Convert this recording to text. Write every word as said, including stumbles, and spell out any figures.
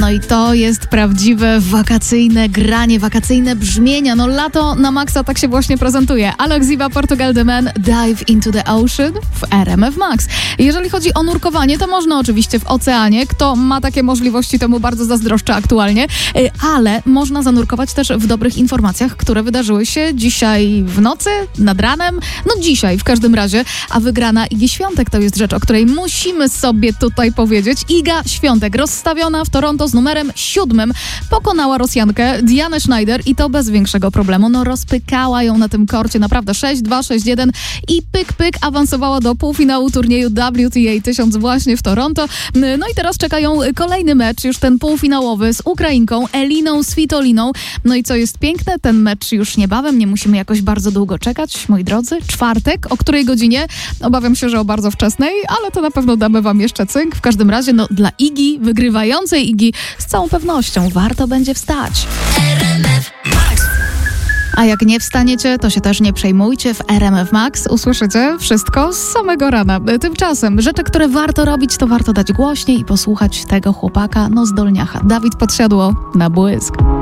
No i to jest prawdziwe wakacyjne granie, wakacyjne brzmienia. No lato na maksa tak się właśnie prezentuje. Alok Ziva, Portugal The Man, Dive into the Ocean w R M F Max. Jeżeli chodzi o nurkowanie, to można oczywiście w oceanie. Kto ma takie możliwości, temu bardzo zazdroszczę aktualnie. Ale można zanurkować też w dobrych informacjach, które wydarzyły się dzisiaj w nocy, nad ranem. No dzisiaj w każdym razie. A wygrana Igi Świątek to jest rzecz, o której musimy sobie tutaj powiedzieć. Iga Świątek, rozstawiona w Toronto z numerem siódmym, pokonała Rosjankę Dianę Schneider i to bez większego problemu. No rozpykała ją na tym korcie, naprawdę sześć dwa, sześć jeden i pyk, pyk awansowała do półfinału turnieju W T A tysiąc właśnie w Toronto. No i teraz czekają kolejny mecz, już ten półfinałowy z Ukrainką Eliną Svitoliną. No i co jest piękne, ten mecz już niebawem, nie musimy jakoś bardzo długo czekać, moi drodzy. Czwartek, o której godzinie? Obawiam się, że o bardzo wczesnej, ale to na pewno damy wam jeszcze cynk. W każdym razie, no dla Igi, wygrywającej Igi, z całą pewnością warto będzie wstać. A jak nie wstaniecie, to się też nie przejmujcie. W R M F Max usłyszycie wszystko z samego rana. Tymczasem rzeczy, które warto robić, to warto dać głośniej i posłuchać tego chłopaka, no zdolniacha. Dawid Podsiadło na błysk.